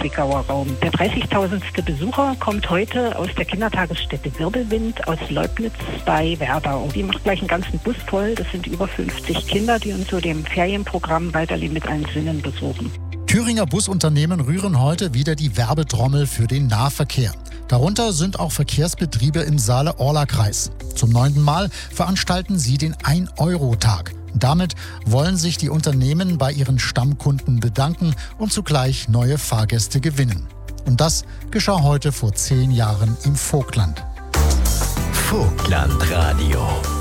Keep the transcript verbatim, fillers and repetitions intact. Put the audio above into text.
Zwickauer Raum. Der dreißigtausendste Besucher kommt heute aus der Kindertagesstätte Wirbelwind aus Leubnitz bei Werdau. Die macht gleich einen ganzen Bus voll. Das sind über fünfzig Kinder, die uns zu dem Ferienprogramm Weiterleben mit allen Sinnen besuchen. Thüringer Busunternehmen rühren heute wieder die Werbetrommel für den Nahverkehr. Darunter sind auch Verkehrsbetriebe im Saale-Orla-Kreis. Zum neunten Mal veranstalten sie den ein Euro Tag. Damit wollen sich die Unternehmen bei ihren Stammkunden bedanken und zugleich neue Fahrgäste gewinnen. Und das geschah heute vor zehn Jahren im Vogtland. Vogtlandradio.